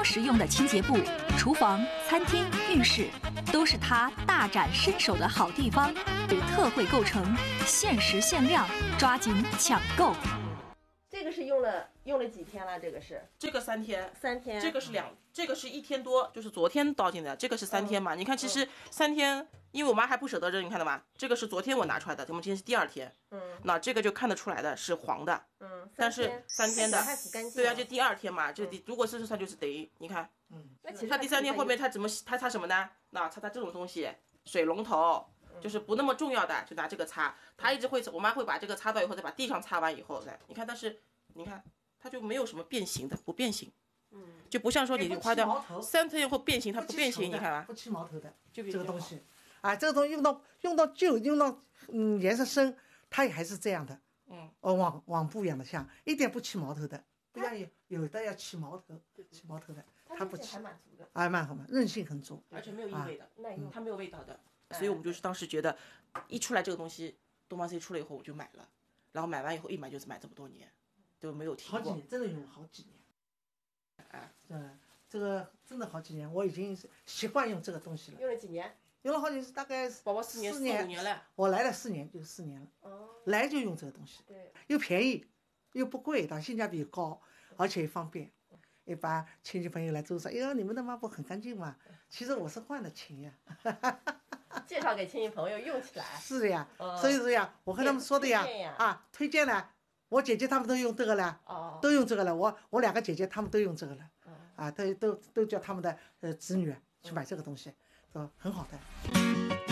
实用的清洁布，厨房、餐厅、浴室都是他大展身手的好地方。特惠购成，限时限量，抓紧抢购。 这个是用了几天了？这个这个3天 ，3天。 这个是1天多，就是昨天倒进的，这个是3天嘛。你看，其实3天，因为我妈还不舍得扔，你看到吗？这个是昨天我拿出来的，我们今天是第2天。那这个就看得出来的是黄的。但是3天的，对啊，就第2天嘛，如果是算就是等于你看， 那其实它第3天后面它怎么它擦什么呢？那擦这种东西，水龙头。就是不那么重要的，就拿这个擦。他一直会，我妈会把这个擦到以后，再把地上擦完以后再，你看，但是你看它就没有什么变形的，不变形。就不像说你花掉3天后变形，它不变形，你看吧， 不起毛头的， 这个东西，啊，这个东西用到旧，用到颜色深，它也还是这样的。网布一样的像，一点不起毛头的，不像有的要起毛头的，它不起，还蛮好嘛，韧性很足， 而且没有异味的，它没有味道的。所以我们就是当时觉得，一出来这个东西，东方 C 出了以后我就买了，然后买完以后一买就是买这么多年，都没有停过。 好几年，真的用了好几年。这个真的好几年，我已经习惯用这个东西了。 用了几年？ 用了好几年，大概宝宝4年4、5年了。 我来了4年，就4年了。来就用这个东西， 对， 又便宜，又不贵，它性价比高，而且也方便。一般亲戚朋友来都说：“哎呦，你们的抹布很干净嘛。”其实我是换的勤呀。 介绍给亲戚朋友用起来。是的呀，所以说呀，我和他们说的呀，推荐了，我姐姐他们都用这个了，都用这个了，我2个姐姐他们都用这个了，都叫他们的子女去买这个东西，说很好的。